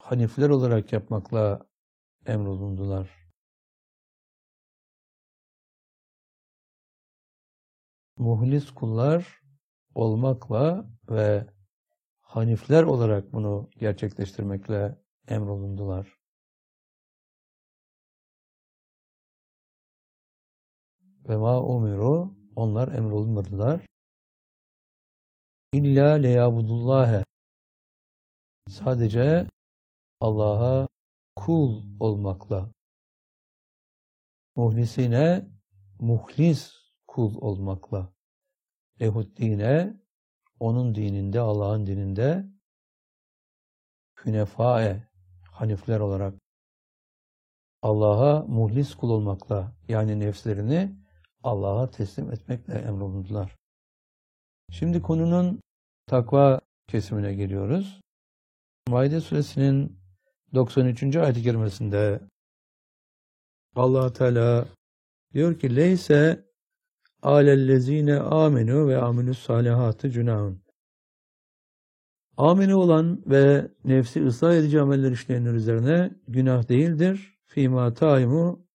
hanifler olarak yapmakla emrolundular. Muhlis kullar olmakla ve hanifler olarak bunu gerçekleştirmekle emrolundular. Ve ma umiru, onlar emrolunmadılar. İlla leyabudullâhe, sadece Allah'a kul olmakla. Muhlisine, muhlis kul olmakla. Lehuddine, onun dininde, Allah'ın dininde, künefae, hanifler olarak Allah'a muhlis kul olmakla, yani nefslerini Allah'a teslim etmekle emrolundular. Şimdi konunun takva kesimine geliyoruz. Maide suresinin 93. ayet-i kerimesinde Allah Teala diyor ki: "Leyse alellezine amenu ve amilus salihatı cunahun." Amine olan ve nefsi ıslah edici ameller işleyenler üzerine günah değildir. Fîmâ tâimu,